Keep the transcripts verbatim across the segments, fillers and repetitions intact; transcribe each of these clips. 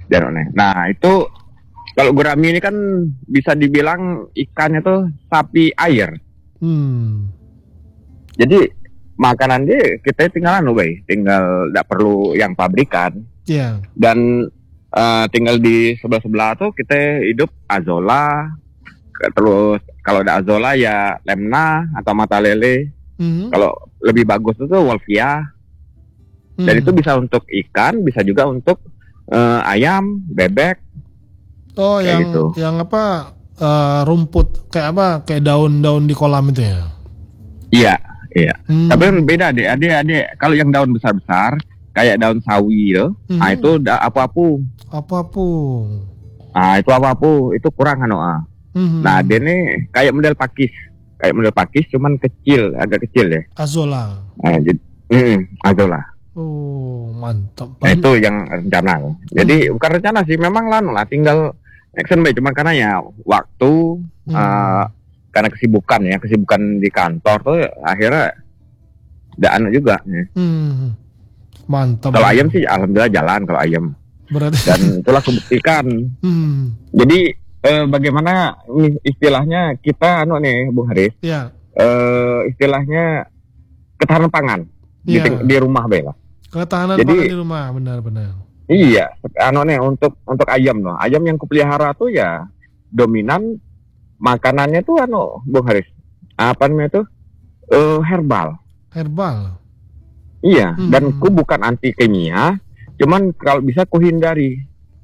Dan aneh. Nah itu kalau gurami ini kan bisa dibilang ikannya tuh sapi air. Hmm. Jadi makanan dia kita tinggal anu bay, tinggal tidak perlu yang pabrikan. Iya. Yeah. Dan uh, tinggal di sebelah-sebelah tuh kita hidup azola. Terus kalau ada azola ya lemna atau mata lele. Mm-hmm. Kalau lebih bagus itu wolfia. Mm-hmm. Dan itu bisa untuk ikan, bisa juga untuk uh, ayam, bebek. Oh, yang gitu. Yang apa uh, rumput kayak apa? Kayak daun-daun di kolam itu ya? Iya, iya. Hmm. Tapi beda deh, adik-adik. Kalau yang daun besar-besar kayak daun sawi loh. Hmm. Nah, itu da- apa-apa. Apa-apa. Nah, itu apa-apa, itu kurang kan, ah. Hmm. Nah, dia nih kayak model pakis. Kayak model pakis cuman kecil, agak kecil ya. Azola. Nah, jadi hmm, azola. Oh, mantap. Nah, itu yang rencana. Hmm. Jadi bukan rencana sih, memang lah, lah tinggal action bay, cuma karena ya waktu hmm. uh, karena kesibukan ya, kesibukan di kantor tuh akhirnya tidak anu juga. Hmm. Mantap. Kalau ayam sih alhamdulillah jalan kalau ayam. Berarti. Dan itulah kebuktikan. Hmm. Jadi eh, bagaimana istilahnya kita anu nih Bung Haris? Ya. Eh, istilahnya ketahanan pangan ya. di, di rumah bela. Ketahanan Jadi, pangan di rumah, benar-benar. Iya, anu nih untuk untuk ayam loh. Ayam yang kupelihara tuh ya dominan makanannya tuh anu Bung Haris. Apa namanya tuh? Uh, herbal. Herbal. Iya, hmm. dan ku bukan anti kimia, cuman kalau bisa ku hindari.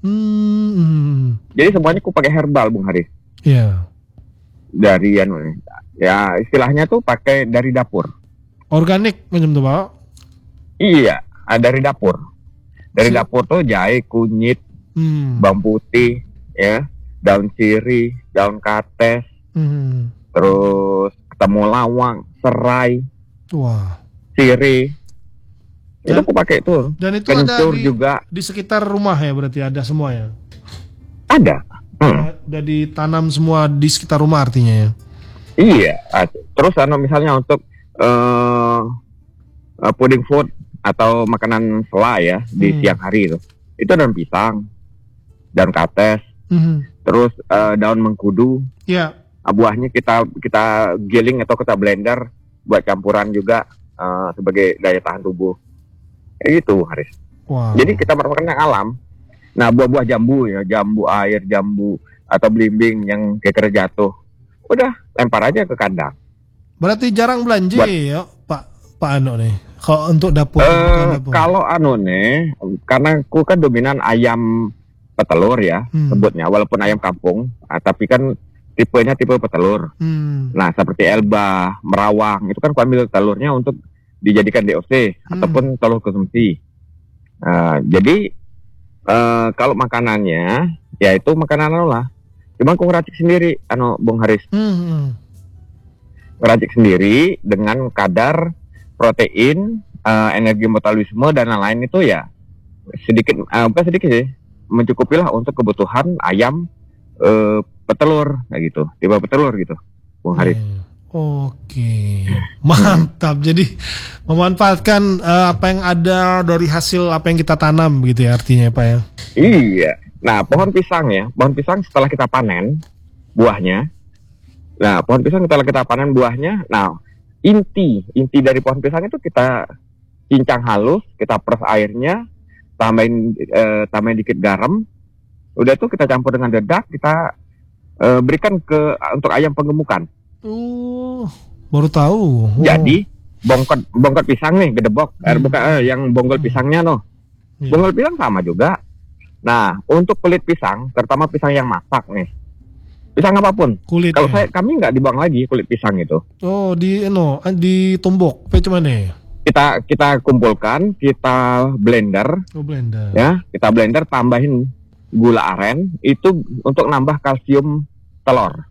Hmm. Jadi semuanya ku pakai herbal Bung Haris. Iya. Dari anu ya istilahnya tuh pakai dari dapur. Organik macam tuh, Pak? Iya, dari dapur. Dari si. dapur tuh jahe, kunyit, hmm. bawang putih, ya, daun sirih, daun kates, hmm. terus temulawak, serai, wah, sirih. Itu aku pakai itu. Dan itu kencur ada di, juga di sekitar rumah ya, berarti ada semua ya? Ada. Hmm. Ada ditanam semua di sekitar rumah artinya ya? Iya. Terus anu misalnya untuk uh, uh, pudding food atau makanan sela ya di hmm. siang hari itu, itu daun pisang, daun kates, hmm. terus uh, daun mengkudu. Iya. Yeah. Buahnya kita kita giling atau kita blender buat campuran juga uh, sebagai daya tahan tubuh. Kayak gitu Haris. Wow. Jadi kita merupakan yang alam. Nah buah-buah jambu ya, jambu air, jambu atau belimbing yang keker jatuh, udah lempar aja ke kandang. Berarti jarang belanja Buat, ya Pak Pak Ano nih. Kalau untuk dapur, uh, dapur. Kalau Ano nih, karena aku kan dominan ayam petelur ya, hmm. sebutnya walaupun ayam kampung, ah, tapi kan tipenya tipe petelur. Hmm. Nah seperti Elba, Merawang itu kan aku ambil telurnya untuk dijadikan D O C hmm. ataupun telur konsumsi. Uh, jadi uh, kalau makanannya ya itu makanan anu lah. Cuma aku ngeracik sendiri, anu Bung Haris. Hmm. Ngeracik sendiri dengan kadar protein, uh, energi metabolisme dan lain-lain itu ya sedikit, uh, bukan sedikit sih, mencukupilah untuk kebutuhan ayam uh, petelur kayak gitu, tipe petelur gitu, Bung Haris. Hmm. Oke, mantap. Jadi memanfaatkan uh, apa yang ada dari hasil apa yang kita tanam gitu ya artinya Pak ya? Iya. Nah pohon pisang ya, pohon pisang setelah kita panen buahnya. Nah pohon pisang setelah kita panen buahnya, nah inti inti dari pohon pisang itu kita cincang halus, kita peres airnya, tambahin uh, tambahin dikit garam, udah tuh kita campur dengan dedak, kita uh, berikan ke untuk ayam penggemukan. Oh, baru tahu. Oh. Jadi bongkot bongkot pisang nih, gedebok, hmm. eh, bukan eh, yang bonggol pisangnya noh. Yeah. Bonggol pisang sama juga. Nah, untuk kulit pisang, terutama pisang yang masak nih, pisang apapun. Kulit. Kalau saya kami nggak dibuang lagi kulit pisang itu. Oh, di no, ditumbuk, apa cuman nih? Kita kita kumpulkan, kita blender. Oh, blender. Ya, kita blender, tambahin gula aren itu untuk nambah kalsium telur.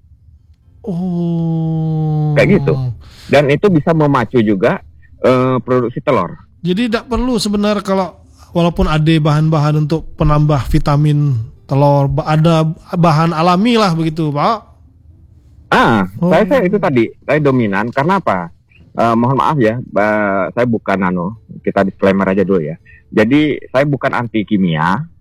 Oh, kayak gitu. Dan itu bisa memacu juga uh, produksi telur. Jadi tidak perlu sebenarnya kalau walaupun ada bahan-bahan untuk penambah vitamin telur, ada bahan alami lah begitu, Pak. Ah, oh. saya saya itu tadi saya dominan karena apa? Uh, mohon maaf ya, uh, saya bukan nano. Kita disclaimer aja dulu ya. Jadi saya bukan anti kimia,